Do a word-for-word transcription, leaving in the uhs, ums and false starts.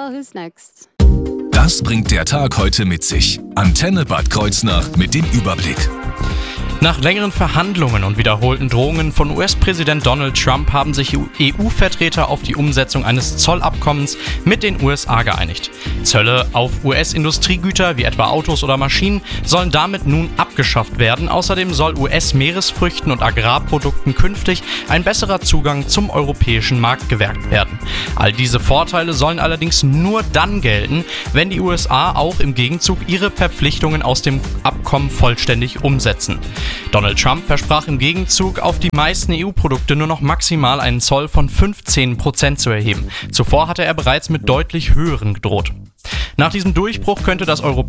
Well, who's next? Das bringt der Tag heute mit sich. Antenne Bad Kreuznach mit dem Überblick. Nach längeren Verhandlungen und wiederholten Drohungen von U S-Präsident Donald Trump haben sich E U-Vertreter auf die Umsetzung eines Zollabkommens mit den U S A geeinigt. Zölle auf U S-Industriegüter wie etwa Autos oder Maschinen sollen damit nun abgeschafft werden. Außerdem soll U S-Meeresfrüchten und Agrarprodukten künftig ein besserer Zugang zum europäischen Markt gewährt werden. All diese Vorteile sollen allerdings nur dann gelten, wenn die U S A auch im Gegenzug ihre Verpflichtungen aus dem Abkommen vollständig umsetzen. Donald Trump versprach im Gegenzug, auf die meisten E U-Produkte nur noch maximal einen Zoll von fünfzehn Prozent zu erheben. Zuvor hatte er bereits mit deutlich höheren gedroht. Nach diesem Durchbruch könnte das Europäische